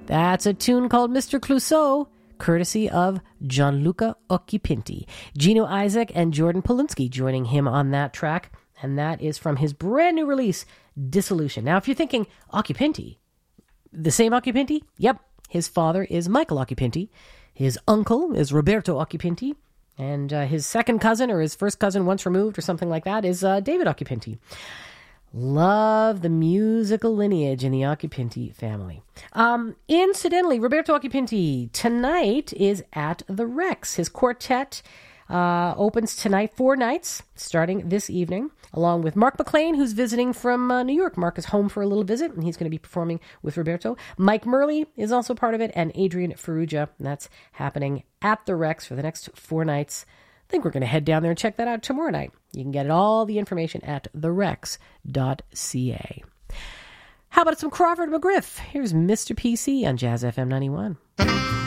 That's a tune called Mr. Clouseau, courtesy of Gianluca Occhipinti. Gino Isaac and Jordan Polinsky joining him on that track, and that is from his brand new release, Dissolution. Now, if you're thinking, Occhipinti, the same Occhipinti? Yep, his father is Michael Occhipinti. His uncle is Roberto Occhipinti. And his second cousin, or his first cousin once removed, or something like that, is David Occhipinti. Love the musical lineage in the Occhipinti family. Incidentally, Roberto Occhipinti tonight is at the Rex. His quartet opens tonight, 4 nights, starting this evening, along with Mark McLean, who's visiting from New York. Mark is home for a little visit, and he's going to be performing with Roberto. Mike Murley is also part of it, and Adrian Ferrugia. And that's happening at the Rex for the next 4 nights. I think we're going to head down there and check that out tomorrow night. You can get all the information at therex.ca. How about some Crawford McGriff? Here's Mr. PC on Jazz FM 91.